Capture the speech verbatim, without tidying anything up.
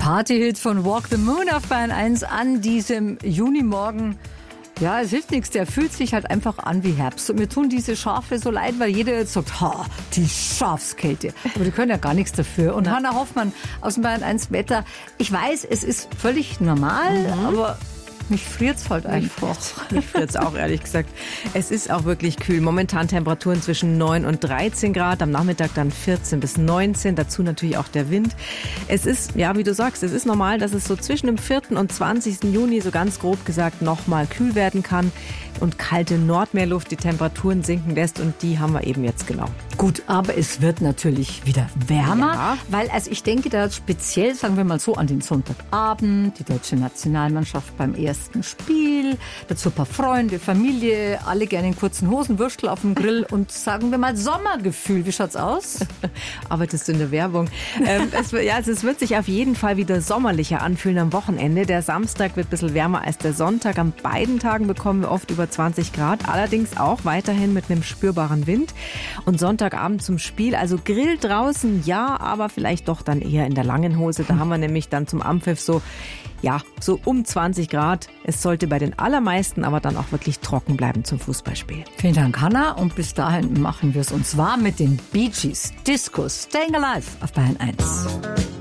Partyhit von Walk the Moon auf Bayern eins an diesem Junimorgen. Ja, es hilft nichts, der fühlt sich halt einfach an wie Herbst. Und mir tun diese Schafe so leid, weil jeder jetzt sagt, ha, die Schafskälte. Aber die können ja gar nichts dafür. Und Hannah Hoffmann aus dem Bayern eins Wetter. Ich weiß, es ist völlig normal, mhm. aber mich friert's halt einfach. Mich friert's auch, ehrlich gesagt. Es ist auch wirklich kühl. Momentan Temperaturen zwischen neun und dreizehn Grad, am Nachmittag dann vierzehn bis neunzehn, dazu natürlich auch der Wind. Es ist, ja, wie du sagst, es ist normal, dass es so zwischen dem vierten und zwanzigsten Juni, so ganz grob gesagt, nochmal kühl werden kann und kalte Nordmeerluft die Temperaturen sinken lässt und die haben wir eben jetzt genau. Gut, aber es wird natürlich wieder wärmer, Ja. weil also ich denke da speziell, sagen wir mal so, an den Sonntagabend, die deutsche Nationalmannschaft beim ersten Spiel, dazu ein paar Freunde, Familie, alle gerne in kurzen Hosen, Würstel auf dem Grill und sagen wir mal Sommergefühl. Wie schaut's aus? Arbeitest du in der Werbung? ähm, es, ja, es wird sich auf jeden Fall wieder sommerlicher anfühlen am Wochenende. Der Samstag wird ein bisschen wärmer als der Sonntag. An beiden Tagen bekommen wir oft über zwanzig Grad, allerdings auch weiterhin mit einem spürbaren Wind. Und Sonntagabend zum Spiel, also Grill draußen, ja, aber vielleicht doch dann eher in der langen Hose. Da haben wir nämlich dann zum Anpfiff so, ja, so um zwanzig Grad. Es sollte bei den allermeisten aber dann auch wirklich trocken bleiben zum Fußballspiel. Vielen Dank, Hannah. Und bis dahin machen wir es uns warm mit den Bee Gees. Disco, Staying Alive auf Bayern eins.